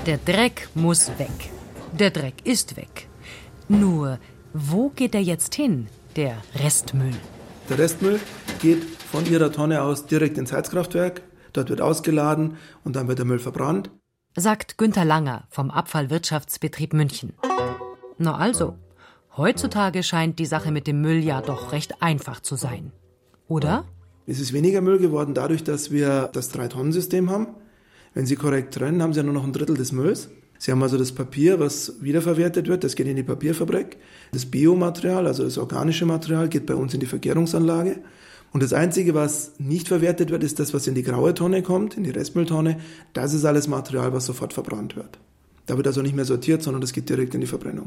Der Dreck muss weg. Der Dreck ist weg. Nur, wo geht er jetzt hin, der Restmüll? Der Restmüll geht von Ihrer Tonne aus direkt ins Heizkraftwerk. Dort wird ausgeladen und dann wird der Müll verbrannt. Sagt Günther Langer vom Abfallwirtschaftsbetrieb München. Na also, heutzutage scheint die Sache mit dem Müll ja doch recht einfach zu sein. Oder? Es ist weniger Müll geworden dadurch, dass wir das 3-Tonnen-System haben. Wenn Sie korrekt trennen, haben Sie ja nur noch ein Drittel des Mülls. Sie haben also das Papier, was wiederverwertet wird, das geht in die Papierfabrik. Das Biomaterial, also das organische Material, geht bei uns in die Vergärungsanlage. Und das Einzige, was nicht verwertet wird, ist das, was in die graue Tonne kommt, in die Restmülltonne. Das ist alles Material, was sofort verbrannt wird. Da wird also nicht mehr sortiert, sondern das geht direkt in die Verbrennung.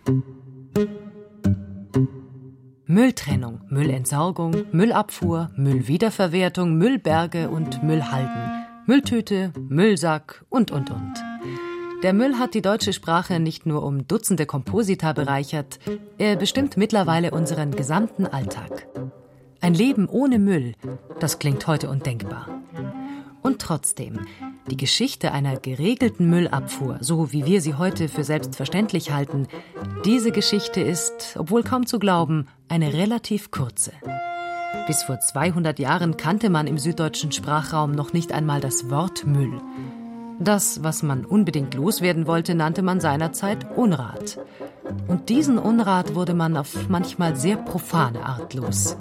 Mülltrennung, Müllentsorgung, Müllabfuhr, Müllwiederverwertung, Müllberge und Müllhalden. Mülltüte, Müllsack und. Der Müll hat die deutsche Sprache nicht nur um Dutzende Komposita bereichert, er bestimmt mittlerweile unseren gesamten Alltag. Ein Leben ohne Müll, das klingt heute undenkbar. Und trotzdem, die Geschichte einer geregelten Müllabfuhr, so wie wir sie heute für selbstverständlich halten, diese Geschichte ist, obwohl kaum zu glauben, eine relativ kurze. Bis vor 200 Jahren kannte man im süddeutschen Sprachraum noch nicht einmal das Wort Müll. Das, was man unbedingt loswerden wollte, nannte man seinerzeit Unrat. Und diesen Unrat wurde man auf manchmal sehr profane Art los.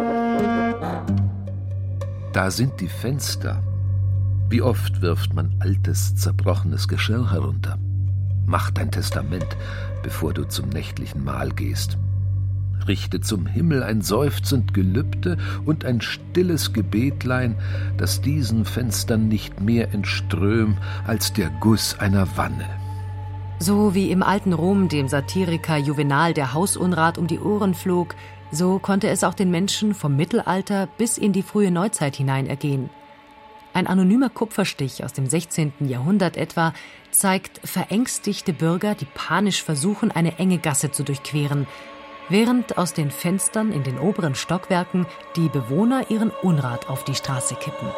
Da sind die Fenster. Wie oft wirft man altes, zerbrochenes Geschirr herunter? Mach dein Testament, bevor du zum nächtlichen Mahl gehst. Richte zum Himmel ein seufzend Gelübde und ein stilles Gebetlein, das diesen Fenstern nicht mehr entström als der Guss einer Wanne. So wie im alten Rom dem Satiriker Juvenal der Hausunrat um die Ohren flog, so konnte es auch den Menschen vom Mittelalter bis in die frühe Neuzeit hinein ergehen. Ein anonymer Kupferstich aus dem 16. Jahrhundert etwa zeigt verängstigte Bürger, die panisch versuchen, eine enge Gasse zu durchqueren, während aus den Fenstern in den oberen Stockwerken die Bewohner ihren Unrat auf die Straße kippen.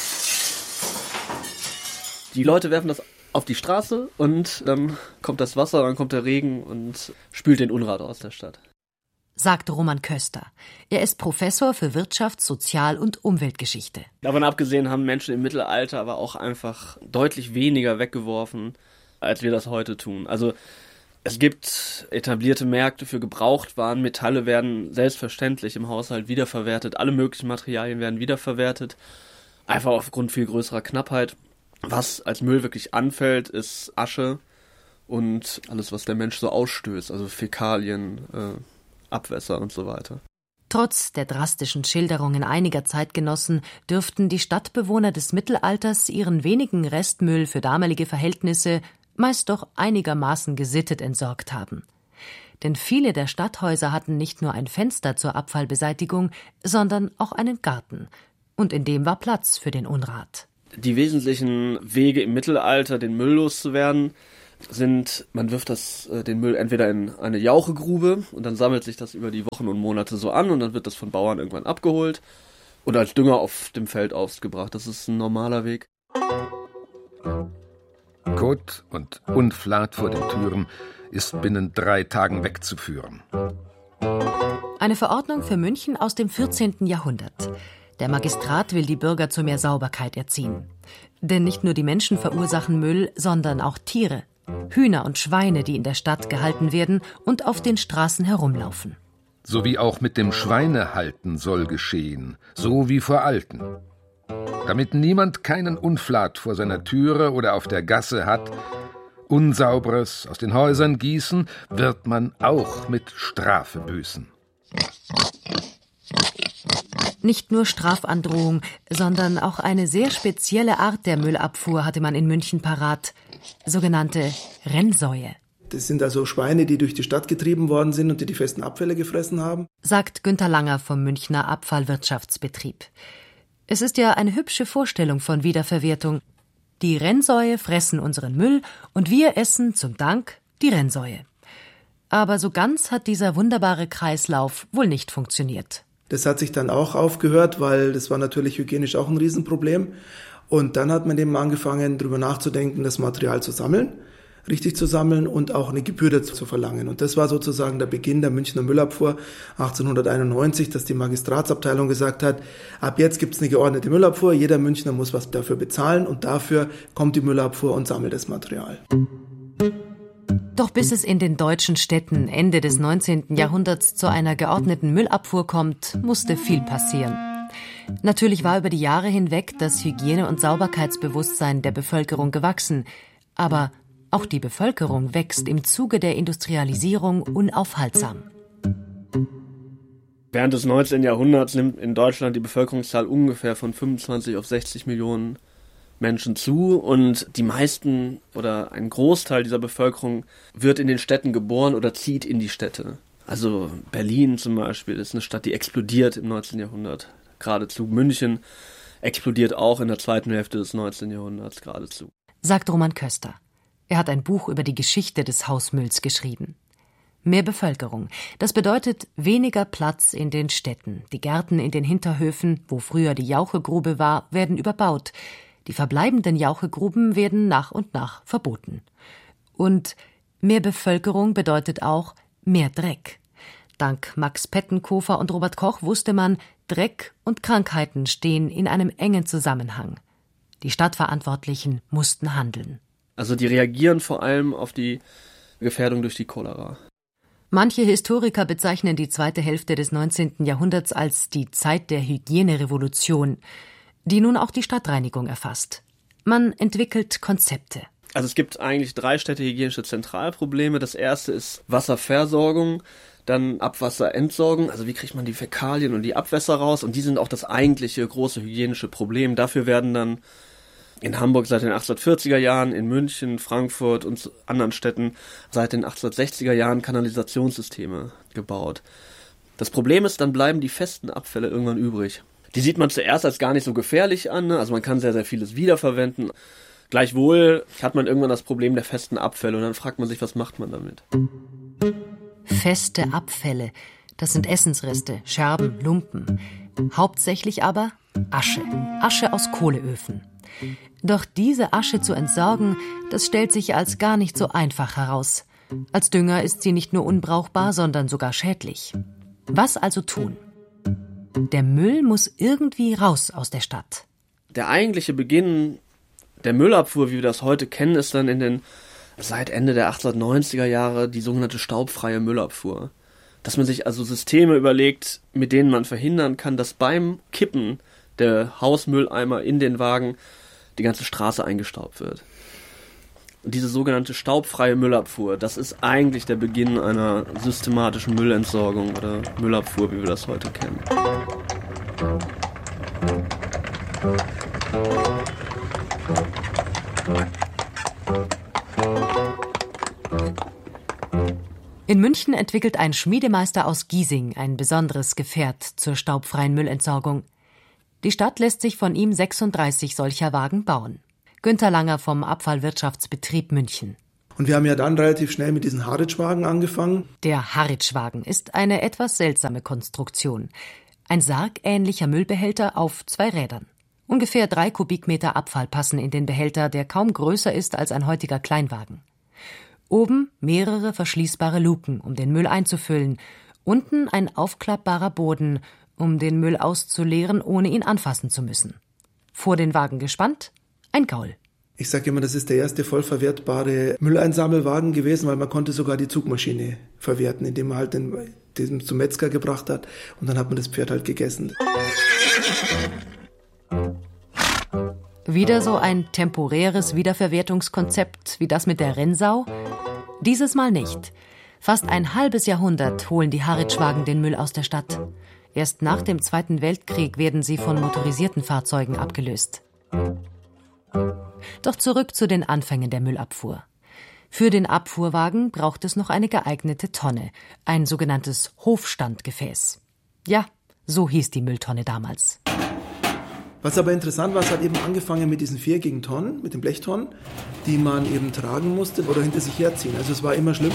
Die Leute werfen das auf die Straße und dann kommt das Wasser, dann kommt der Regen und spült den Unrat aus der Stadt. Sagt Roman Köster. Er ist Professor für Wirtschafts-, Sozial- und Umweltgeschichte. Davon abgesehen haben Menschen im Mittelalter aber auch einfach deutlich weniger weggeworfen, als wir das heute tun. Also es gibt etablierte Märkte für Gebrauchtwaren. Metalle werden selbstverständlich im Haushalt wiederverwertet. Alle möglichen Materialien werden wiederverwertet. Einfach aufgrund viel größerer Knappheit. Was als Müll wirklich anfällt, ist Asche und alles, was der Mensch so ausstößt. Also Fäkalien, Abwässer und so weiter. Trotz der drastischen Schilderungen einiger Zeitgenossen dürften die Stadtbewohner des Mittelalters ihren wenigen Restmüll für damalige Verhältnisse meist doch einigermaßen gesittet entsorgt haben. Denn viele der Stadthäuser hatten nicht nur ein Fenster zur Abfallbeseitigung, sondern auch einen Garten. Und in dem war Platz für den Unrat. Die wesentlichen Wege im Mittelalter, den Müll loszuwerden, sind, man wirft den Müll entweder in eine Jauchegrube und dann sammelt sich das über die Wochen und Monate so an und dann wird das von Bauern irgendwann abgeholt oder als Dünger auf dem Feld ausgebracht. Das ist ein normaler Weg. Kot und Unflat vor den Türen ist binnen 3 Tagen wegzuführen. Eine Verordnung für München aus dem 14. Jahrhundert. Der Magistrat will die Bürger zu mehr Sauberkeit erziehen. Denn nicht nur die Menschen verursachen Müll, sondern auch Tiere. Hühner und Schweine, die in der Stadt gehalten werden und auf den Straßen herumlaufen. So wie auch mit dem Schweinehalten soll geschehen, so wie vor Alten. Damit niemand keinen Unflat vor seiner Türe oder auf der Gasse hat, Unsauberes aus den Häusern gießen, wird man auch mit Strafe büßen. Nicht nur Strafandrohung, sondern auch eine sehr spezielle Art der Müllabfuhr hatte man in München parat. Sogenannte Rennsäue. Das sind also Schweine, die durch die Stadt getrieben worden sind und die festen Abfälle gefressen haben. Sagt Günther Langer vom Münchner Abfallwirtschaftsbetrieb. Es ist ja eine hübsche Vorstellung von Wiederverwertung. Die Rennsäue fressen unseren Müll und wir essen zum Dank die Rennsäue. Aber so ganz hat dieser wunderbare Kreislauf wohl nicht funktioniert. Das hat sich dann auch aufgehört, weil das war natürlich hygienisch auch ein Riesenproblem. Und dann hat man eben angefangen, darüber nachzudenken, das Material zu sammeln, richtig zu sammeln und auch eine Gebühr dazu zu verlangen. Und das war sozusagen der Beginn der Münchner Müllabfuhr 1891, dass die Magistratsabteilung gesagt hat, ab jetzt gibt es eine geordnete Müllabfuhr, jeder Münchner muss was dafür bezahlen und dafür kommt die Müllabfuhr und sammelt das Material. Doch bis es in den deutschen Städten Ende des 19. Jahrhunderts zu einer geordneten Müllabfuhr kommt, musste viel passieren. Natürlich war über die Jahre hinweg das Hygiene- und Sauberkeitsbewusstsein der Bevölkerung gewachsen, aber auch die Bevölkerung wächst im Zuge der Industrialisierung unaufhaltsam. Während des 19. Jahrhunderts nimmt in Deutschland die Bevölkerungszahl ungefähr von 25 auf 60 Millionen Menschen zu und die meisten oder ein Großteil dieser Bevölkerung wird in den Städten geboren oder zieht in die Städte. Also Berlin zum Beispiel ist eine Stadt, die explodiert im 19. Jahrhundert. Geradezu. München explodiert auch in der zweiten Hälfte des 19. Jahrhunderts geradezu. Sagt Roman Köster. Er hat ein Buch über die Geschichte des Hausmülls geschrieben. Mehr Bevölkerung. Das bedeutet weniger Platz in den Städten. Die Gärten in den Hinterhöfen, wo früher die Jauchegrube war, werden überbaut. Die verbleibenden Jauchegruben werden nach und nach verboten. Und mehr Bevölkerung bedeutet auch mehr Dreck. Dank Max Pettenkofer und Robert Koch wusste man, Dreck und Krankheiten stehen in einem engen Zusammenhang. Die Stadtverantwortlichen mussten handeln. Also die reagieren vor allem auf die Gefährdung durch die Cholera. Manche Historiker bezeichnen die zweite Hälfte des 19. Jahrhunderts als die Zeit der Hygienerevolution, die nun auch die Stadtreinigung erfasst. Man entwickelt Konzepte. Also es gibt eigentlich 3 städtehygienische Zentralprobleme. Das erste ist Wasserversorgung, dann Abwasserentsorgung, also wie kriegt man die Fäkalien und die Abwässer raus, und die sind auch das eigentliche große hygienische Problem. Dafür werden dann in Hamburg seit den 1840er Jahren, in München, Frankfurt und anderen Städten seit den 1860er Jahren Kanalisationssysteme gebaut. Das Problem ist, dann bleiben die festen Abfälle irgendwann übrig. Die sieht man zuerst als gar nicht so gefährlich an, ne? Also man kann sehr, sehr vieles wiederverwenden. Gleichwohl hat man irgendwann das Problem der festen Abfälle und dann fragt man sich, was macht man damit? Feste Abfälle, das sind Essensreste, Scherben, Lumpen. Hauptsächlich aber Asche. Asche aus Kohleöfen. Doch diese Asche zu entsorgen, das stellt sich als gar nicht so einfach heraus. Als Dünger ist sie nicht nur unbrauchbar, sondern sogar schädlich. Was also tun? Der Müll muss irgendwie raus aus der Stadt. Der eigentliche Beginn der Müllabfuhr, wie wir das heute kennen, ist dann seit Ende der 1890er Jahre die sogenannte staubfreie Müllabfuhr. Dass man sich also Systeme überlegt, mit denen man verhindern kann, dass beim Kippen der Hausmülleimer in den Wagen die ganze Straße eingestaubt wird. Und diese sogenannte staubfreie Müllabfuhr, das ist eigentlich der Beginn einer systematischen Müllentsorgung oder Müllabfuhr, wie wir das heute kennen. In München entwickelt ein Schmiedemeister aus Giesing ein besonderes Gefährt zur staubfreien Müllentsorgung. Die Stadt lässt sich von ihm 36 solcher Wagen bauen. Günter Langer vom Abfallwirtschaftsbetrieb München. Und wir haben ja dann relativ schnell mit diesen Harritschwagen angefangen. Der Harritschwagen ist eine etwas seltsame Konstruktion. Ein sargähnlicher Müllbehälter auf 2 Rädern. Ungefähr 3 Kubikmeter Abfall passen in den Behälter, der kaum größer ist als ein heutiger Kleinwagen. Oben mehrere verschließbare Luken, um den Müll einzufüllen. Unten ein aufklappbarer Boden, um den Müll auszuleeren, ohne ihn anfassen zu müssen. Vor den Wagen gespannt, ein Gaul. Ich sage immer, das ist der erste vollverwertbare Mülleinsammelwagen gewesen, weil man konnte sogar die Zugmaschine verwerten, indem man halt den zum Metzger gebracht hat und dann hat man das Pferd halt gegessen. Wieder so ein temporäres Wiederverwertungskonzept wie das mit der Rennsau? Dieses Mal nicht. Fast ein halbes Jahrhundert holen die Harritschwagen den Müll aus der Stadt. Erst nach dem Zweiten Weltkrieg werden sie von motorisierten Fahrzeugen abgelöst. Doch zurück zu den Anfängen der Müllabfuhr. Für den Abfuhrwagen braucht es noch eine geeignete Tonne, ein sogenanntes Hofstandgefäß. Ja, so hieß die Mülltonne damals. Was aber interessant war, es hat eben angefangen mit diesen 4 Tonnen, mit den Blechtonnen, die man eben tragen musste oder hinter sich herziehen. Also es war immer schlimm.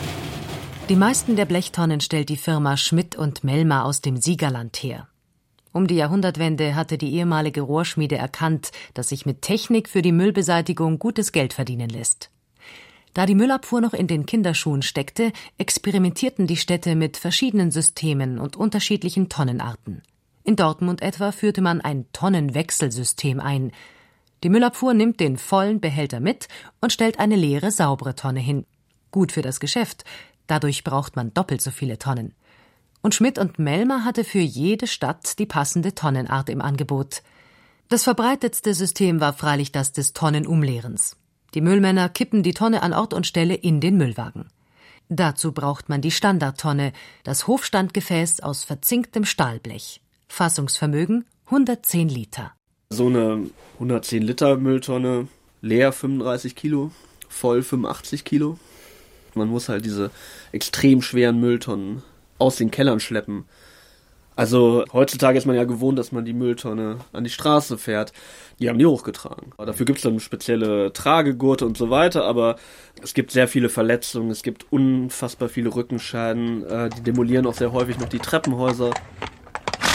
Die meisten der Blechtonnen stellt die Firma Schmidt und Mellmer aus dem Siegerland her. Um die Jahrhundertwende hatte die ehemalige Rohrschmiede erkannt, dass sich mit Technik für die Müllbeseitigung gutes Geld verdienen lässt. Da die Müllabfuhr noch in den Kinderschuhen steckte, experimentierten die Städte mit verschiedenen Systemen und unterschiedlichen Tonnenarten. In Dortmund etwa führte man ein Tonnenwechselsystem ein. Die Müllabfuhr nimmt den vollen Behälter mit und stellt eine leere, saubere Tonne hin. Gut für das Geschäft, dadurch braucht man doppelt so viele Tonnen. Und Schmidt und Mellmer hatte für jede Stadt die passende Tonnenart im Angebot. Das verbreitetste System war freilich das des Tonnenumleerens. Die Müllmänner kippen die Tonne an Ort und Stelle in den Müllwagen. Dazu braucht man die Standardtonne, das Hofstandgefäß aus verzinktem Stahlblech. Fassungsvermögen 110 Liter. So eine 110 Liter Mülltonne, leer 35 Kilo, voll 85 Kilo. Man muss halt diese extrem schweren Mülltonnen aus den Kellern schleppen. Also heutzutage ist man ja gewohnt, dass man die Mülltonne an die Straße fährt. Die haben die hochgetragen. Dafür gibt es dann spezielle Tragegurte und so weiter, aber es gibt sehr viele Verletzungen, es gibt unfassbar viele Rückenschäden. Die demolieren auch sehr häufig noch die Treppenhäuser.